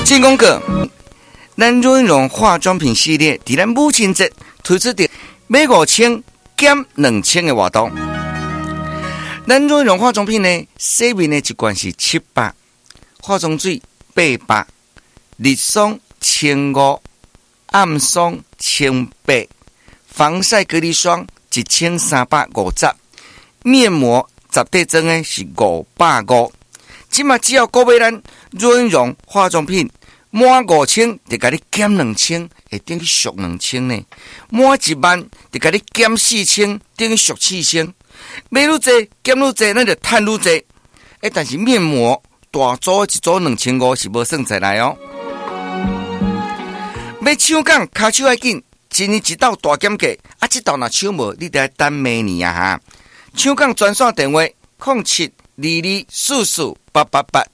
进广告，咱润荣化妆品系列伫咱母亲节推出的买5000减2000的活动。咱润荣化妆品呢，洗面的一罐是700，化妆水800，日霜1500，暗霜1800，防晒隔离霜1350，面膜10块装的是550。今嘛只要购买咱润荣化妆品满5000，就给你减2000，会等于俗2000呢。满10000，就给你减4000，等于俗4000。买愈济减愈济，咱就赚愈济。但是面膜大组一组2500是无算在来哦。要抢讲，骹手要紧，今年一道大减价，这道若抢无，你得要等明年啊哈。抢讲专线电话：0722448888。